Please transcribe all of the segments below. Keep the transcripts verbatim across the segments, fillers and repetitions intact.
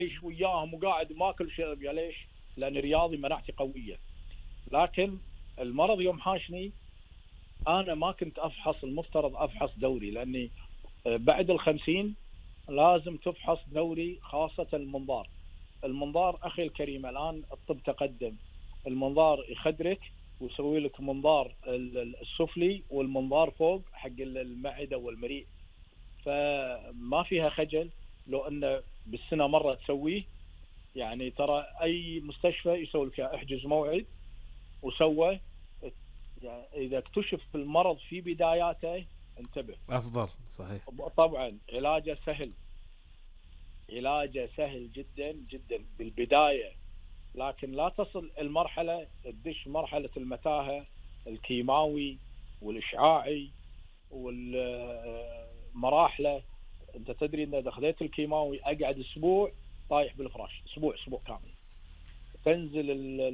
عايش وياهم وقاعد وماكل شرب. يا ليش؟ لان رياضي مناعتي قويه. لكن المرض يوم حاشني انا ما كنت افحص، المفترض افحص دوري، لاني بعد الخمسين لازم تفحص دوري، خاصه المنظار. المنظار اخي الكريم الان الطب تقدم، المنظار يخدرك ويسوي لك منظار السفلي والمنظار فوق حق المعده والمريء، فما فيها خجل لو انه بالسنه مره تسويه. يعني ترى اي مستشفى يسوي لك احجز موعد وسوى، يعني اذا اكتشف المرض في بداياته انتبه افضل. صحيح. طبعا علاجه سهل، علاجه سهل جدا جدا بالبدايه، لكن لا تصل المرحله تدش مرحله المتاهه الكيماوي والاشعاعي والمراحله. انت تدري ان اذا خذيت الكيماوي اقعد اسبوع طايح بالفراش، اسبوع اسبوع كامل، تنزل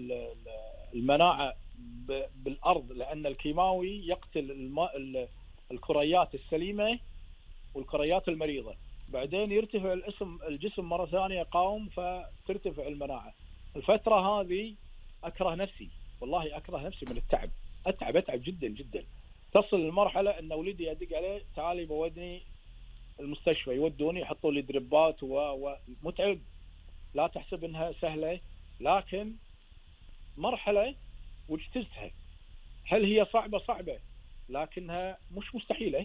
المناعه بالارض، لان الكيماوي يقتل الكريات السليمه والكريات المريضه، بعدين يرتفع الاسم الجسم مره ثانيه قاوم فترتفع المناعه. الفتره هذه اكره نفسي، والله اكره نفسي من التعب، اتعب اتعب جدا جدا. تصل المرحله ان ولدي ادق عليه تعالي بودني المستشفى، يودوني يحطوا لي دربات ومتعب. لا تحسب انها سهله، لكن مرحله واجتزتها. هل هي صعبه؟ صعبه، لكنها مش مستحيله.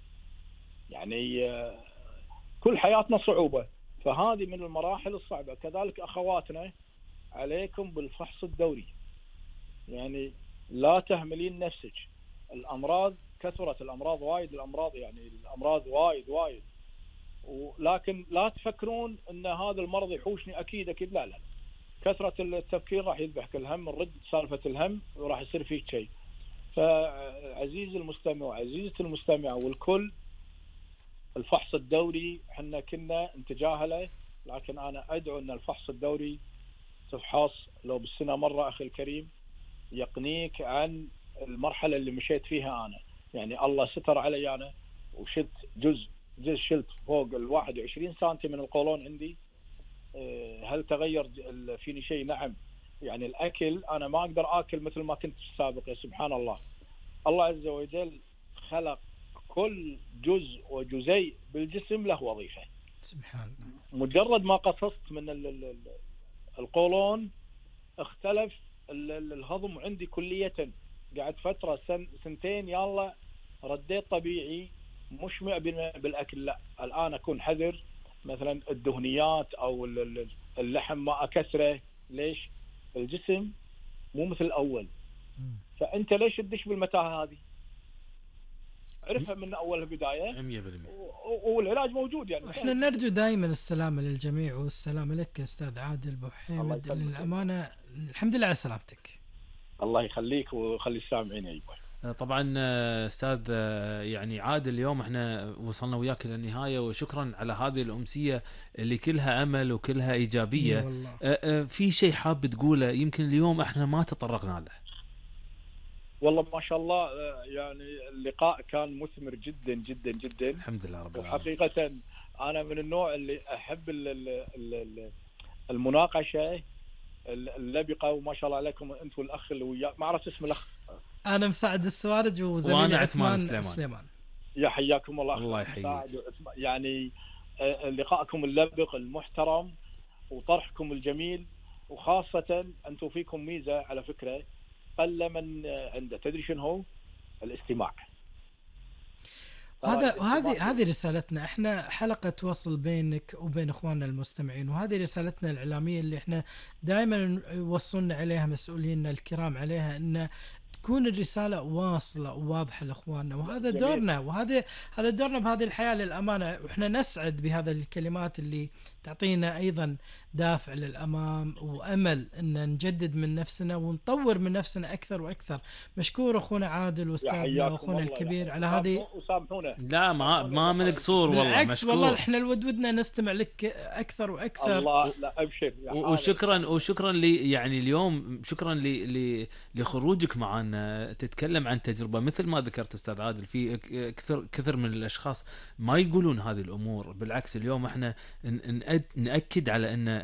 يعني كل حياتنا صعوبه، فهذه من المراحل الصعبه. كذلك اخواتنا عليكم بالفحص الدوري، يعني لا تهملين نفسك. الامراض كثرت، الامراض وايد، الامراض يعني الامراض وايد وايد، ولكن لا تفكرون ان هذا المرض يحوشني. اكيد اكيد لا لا، كثره التفكير راح يذبحك الهم، الرد سالفه الهم وراح يصير فيك شيء. فعزيزي المستمع وعزيزتي المستمعه والكل، الفحص الدوري احنا كنا نتجاهله، لكن انا ادعو ان الفحص الدوري تفحص لو بالسنه مره اخي الكريم، يقنيك عن المرحله اللي مشيت فيها انا. يعني الله ستر علي انا وشلت جزء جزء شلت فوق ال واحد وعشرين سنتي من القولون عندي. هل تغير فيني شيء؟ نعم. يعني الاكل انا ما اقدر اكل مثل ما كنت سابق. يا سبحان الله، الله عز وجل خلق كل جزء وجزيء بالجسم له وظيفه. سبحان الله. مجرد ما قصصت من القولون اختلف الهضم عندي كلية. قعدت فترة سن سنتين يلا رديت طبيعي، مش مئة بالمئة بالأكل، لا الآن أكون حذر. مثلا الدهنيات أو اللحم ما أكثره. ليش؟ الجسم مو مثل الأول. فأنت ليش تدش بالمتاهة هذه؟ عرفها من أول البداية مية بالمية، والعلاج موجود. يعني احنا نرجو دائما السلامة للجميع، والسلامة لك أستاذ عادل بوحيمد. للأمانة الحمد لله على سلامتك. الله يخليك ويخلي السامعين. أيوة طبعا استاذ يعني عادل، اليوم احنا وصلنا وياك للنهايه، وشكرا على هذه الامسيه اللي كلها امل وكلها ايجابيه. في شيء حاب تقوله يمكن اليوم احنا ما تطرقنا له؟ والله ما شاء الله، يعني اللقاء كان مثمر جدا جدا جدا الحمد لله رب العالمين. وحقيقه انا من النوع اللي احب المناقشه اللبقه، وما شاء الله عليكم انتم والاخ اللي وياك، ما اعرف اسم الاخ. انا مساعد السوارج وزميلي عثمان سليمان. سليمان. يا حياكم الله. الله يحييك. يعني لقائكم اللبق المحترم وطرحكم الجميل، وخاصه انتم فيكم ميزه على فكره قل من عنده. تدري شنو هو؟ الاستماع. هذا وهذه هذه رسالتنا احنا، حلقة وصل بينك وبين اخواننا المستمعين، وهذه رسالتنا الاعلاميه اللي احنا دائما يوصلنا عليها مسؤولينا الكرام عليها، ان تكون الرسالة واصلة وواضحة لأخواننا، وهذا جميل. دورنا، وهذا هذا دورنا بهذه الحياة للأمانة. وإحنا نسعد بهذا الكلمات اللي تعطينا أيضا دافع للأمام وأمل أن نجدد من نفسنا ونطور من نفسنا أكثر وأكثر. مشكور أخونا عادل واستاذنا وأخونا الكبير على هذه. لا ما ما من قصور والله، بالعكس والله إحنا الود ودنا نستمع لك أكثر وأكثر. الله لا أبشر. وشكرا وشكرا لي يعني اليوم، شكرا لي لخروجك معنا تتكلم عن تجربة مثل ما ذكرت أستاذ عادل. في كثر كثر من الأشخاص ما يقولون هذه الأمور، بالعكس اليوم احنا نأكد على أن